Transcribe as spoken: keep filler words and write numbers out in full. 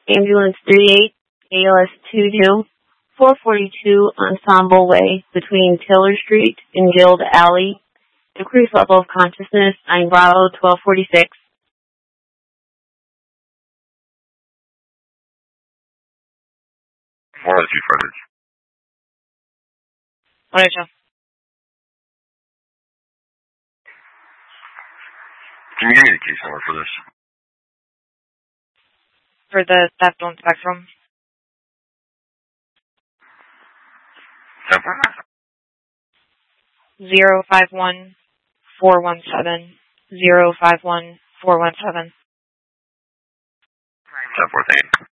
Ambulance thirty-eight, A L S twenty-two, four forty-two Ensemble Way between Taylor Street and Guild Alley. Increased level of consciousness, nine Bravo, twelve forty-six. One oh two frontage. one oh two. Can you give me the case number for this? For the theft on Spectrum? Zero five one four one seven zero five one four one seven. Ten four, thank you.